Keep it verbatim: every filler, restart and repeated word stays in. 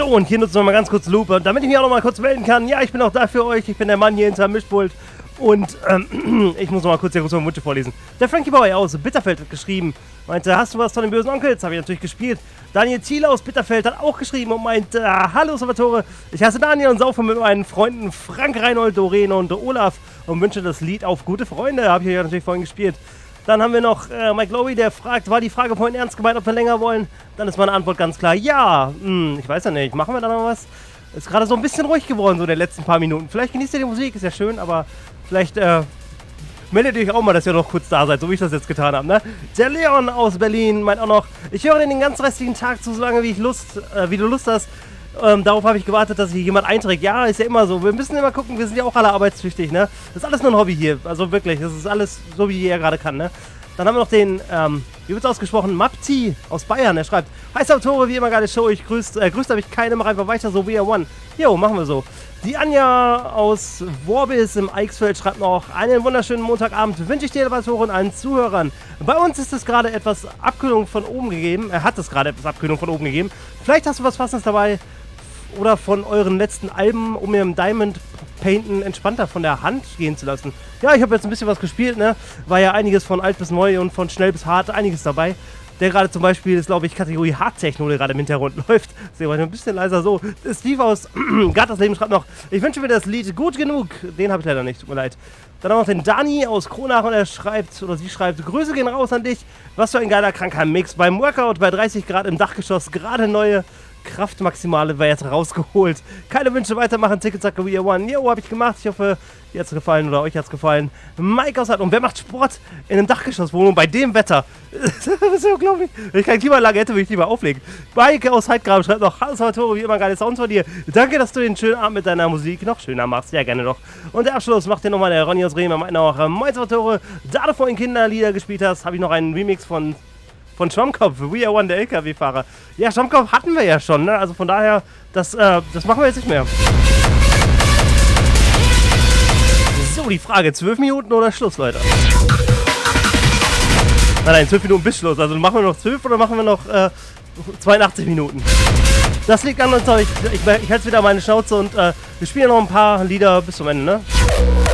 So, und hier nutzen wir mal ganz kurz Lupe, damit ich mich auch noch mal kurz melden kann. Ja, ich bin auch da für euch. Ich bin der Mann hier hinter dem Mischpult. Und ähm, ich muss noch mal kurz hier kurz meine Wünsche vorlesen. Der Frankie Boy aus Bitterfeld hat geschrieben, meinte, hast du was von den bösen Onkels? Habe ich natürlich gespielt. Daniel Thiele aus Bitterfeld hat auch geschrieben und meinte, hallo Salvatore, ich heiße Daniel und saufe mit meinen Freunden Frank, Reinhold, Doreen und Olaf und wünsche das Lied auf gute Freunde. Habe ich ja natürlich vorhin gespielt. Dann haben wir noch äh, Mike Lowy, der fragt, war die Frage vorhin ernst gemeint, ob wir länger wollen? Dann ist meine Antwort ganz klar, ja. Hm, ich weiß ja nicht, machen wir da noch was? Ist gerade so ein bisschen ruhig geworden, so in den letzten paar Minuten. Vielleicht genießt ihr die Musik, ist ja schön, aber vielleicht äh, meldet ihr euch auch mal, dass ihr noch kurz da seid, so wie ich das jetzt getan habe, ne? Der Leon aus Berlin meint auch noch, ich höre den ganzen restlichen Tag zu, so lange wie ich Lust, äh, wie du Lust hast. Ähm, darauf habe ich gewartet, dass hier jemand einträgt. Ja, ist ja immer so. Wir müssen immer gucken, wir sind ja auch alle arbeitstüchtig, ne? Das ist alles nur ein Hobby hier. Also wirklich, das ist alles so, wie jeder gerade kann, ne? Dann haben wir noch den, ähm, wie wird's ausgesprochen, Mapti aus Bayern. Der schreibt, hi Salvatore, wie immer geile Show. Ich grüßt, äh, grüßt habe ich keine, mach einfach weiter so, we are one. Jo, machen wir so. Die Anja aus Worbis im Eichsfeld schreibt noch, einen wunderschönen Montagabend wünsche ich dir, Salvatore, und allen Zuhörern. Bei uns ist es gerade etwas Abkühlung von oben gegeben. Er hat es gerade etwas Abkühlung von oben gegeben. Vielleicht hast du was Passendes dabei. Oder von euren letzten Alben, um mir im Diamond Painten entspannter von der Hand gehen zu lassen. Ja, ich habe jetzt ein bisschen was gespielt, ne? War ja einiges von alt bis neu und von schnell bis hart, einiges dabei. Der gerade zum Beispiel ist, glaube ich, Kategorie Hard-Techno, der gerade im Hintergrund läuft. Deswegen war ich ein bisschen leiser so. Steve aus Gatters Leben schreibt noch, ich wünsche mir das Lied gut genug. Den habe ich leider nicht, tut mir leid. Dann haben wir noch den Dani aus Kronach und er schreibt, oder sie schreibt, Grüße gehen raus an dich. Was für ein geiler kranker Mix. Beim Workout bei dreißig Grad im Dachgeschoss, gerade neue Kraftmaximale Wert rausgeholt. Keine Wünsche, weitermachen. Ticketsack, we are one. Jo, hab ich gemacht. Ich hoffe, dir hat's gefallen oder euch hat's gefallen. Mike aus Halt. Und wer macht Sport in einem Dachgeschosswohnung bei dem Wetter? Das ist ja unglaublich. Wenn ich keine Klimaanlage hätte, würde ich lieber auflegen. Mike aus Heidgraben schreibt noch, hallo Salvatore, wie immer geile Sounds von dir. Danke, dass du den schönen Abend mit deiner Musik noch schöner machst. Ja, gerne doch. Und der Abschluss macht dir nochmal der Ronny aus Bremen. Meint noch, moin Salvatore, da du vorhin Kinderlieder gespielt hast, habe ich noch einen Remix von Von Schwammkopf, We Are One, der L K W-Fahrer. Ja, Schwammkopf hatten wir ja schon, ne? Also von daher, das, äh, das machen wir jetzt nicht mehr. So, die Frage, zwölf Minuten oder Schluss, Leute? Nein, nein, zwölf Minuten bis Schluss. Also machen wir noch zwölf oder machen wir noch äh, zweiundachtzig Minuten? Das liegt an uns, ich, ich, ich halte wieder meine Schnauze und äh, wir spielen noch ein paar Lieder bis zum Ende, ne?